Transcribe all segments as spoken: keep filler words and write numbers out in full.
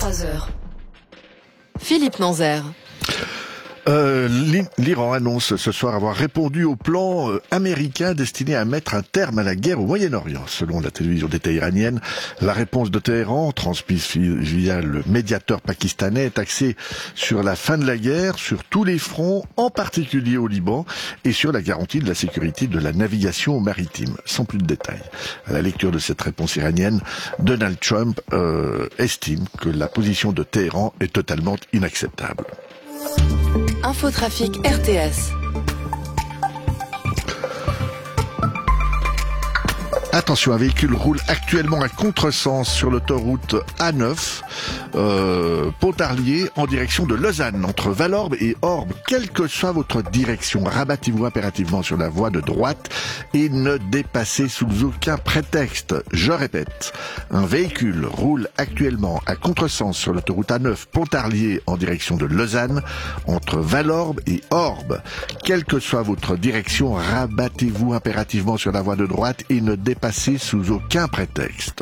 vingt-trois heures. Philippe Nanzer. Euh, L'Iran annonce ce soir avoir répondu au plan euh, américain destiné à mettre un terme à la guerre au Moyen-Orient. Selon la télévision d'État iranienne, la réponse de Téhéran, transmise via le médiateur pakistanais, est axée sur la fin de la guerre, sur tous les fronts, en particulier au Liban, et sur la garantie de la sécurité de la navigation maritime. Sans plus de détails. À la lecture de cette réponse iranienne, Donald Trump euh, estime que la position de Téhéran est totalement inacceptable. Infotrafic R T S. Attention, un véhicule roule actuellement à contresens sur l'autoroute A neuf, euh, Pontarlier, en direction de Lausanne, entre Valorbe et Orbe. Quelle que soit votre direction, rabattez-vous impérativement sur la voie de droite et ne dépassez sous aucun prétexte. Je répète, un véhicule roule actuellement à contresens sur l'autoroute A neuf, Pontarlier, en direction de Lausanne, entre Valorbe et Orbe. Quelle que soit votre direction, rabattez-vous impérativement sur la voie de droite et ne dépassez Passé sous aucun prétexte.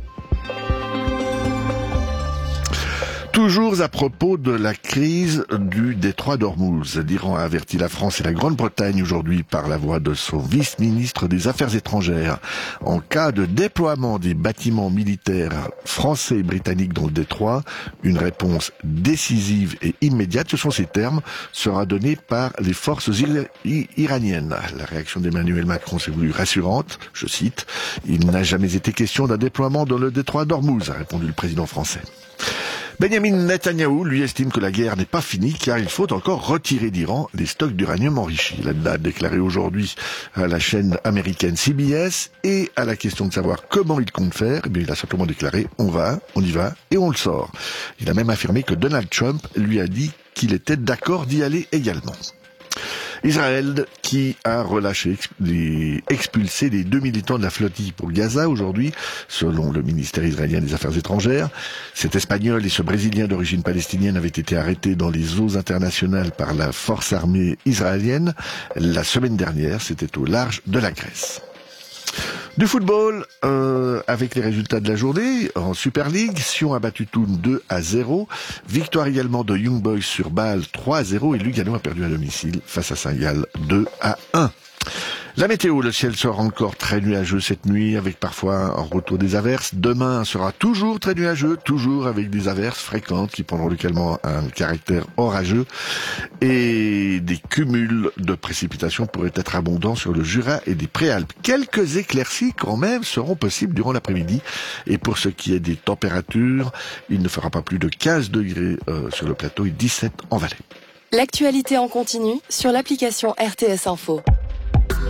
Toujours à propos de la crise du détroit d'Ormuz, l'Iran a averti la France et la Grande-Bretagne aujourd'hui par la voix de son vice-ministre des Affaires étrangères. En cas de déploiement des bâtiments militaires français et britanniques dans le détroit, une réponse décisive et immédiate, ce sont ces termes, sera donnée par les forces iraniennes. La réaction d'Emmanuel Macron s'est voulue rassurante. Je cite, « Il n'a jamais été question d'un déploiement dans le détroit d'Ormuz », a répondu le président français. Benjamin Netanyahou, lui, estime que la guerre n'est pas finie car il faut encore retirer d'Iran les stocks d'uranium enrichi. Il a déclaré aujourd'hui à la chaîne américaine C B S et à la question de savoir comment il compte faire, eh bien, il a simplement déclaré « on va, on y va et on le sort ». Il a même affirmé que Donald Trump lui a dit qu'il était d'accord d'y aller également. Israël qui a relâché, les, expulsé les deux militants de la flottille pour Gaza aujourd'hui, selon le ministère israélien des Affaires étrangères. Cet Espagnol et ce Brésilien d'origine palestinienne avaient été arrêtés dans les eaux internationales par la force armée israélienne la semaine dernière. C'était au large de la Grèce. Du football, euh, avec les résultats de la journée, en Super League, Sion a battu Thun deux à zéro, victoire également de Young Boys sur Bâle trois à zéro et Lugano a perdu à domicile face à Saint-Gall deux à un. La météo, le ciel sera encore très nuageux cette nuit, avec parfois un retour des averses. Demain sera toujours très nuageux, toujours avec des averses fréquentes qui prendront localement un caractère orageux. Et des cumuls de précipitations pourraient être abondants sur le Jura et des Préalpes. Quelques éclaircies quand même seront possibles durant l'après-midi. Et pour ce qui est des températures, il ne fera pas plus de quinze degrés euh, sur le plateau et dix-sept en vallée. L'actualité en continu sur l'application R T S Info.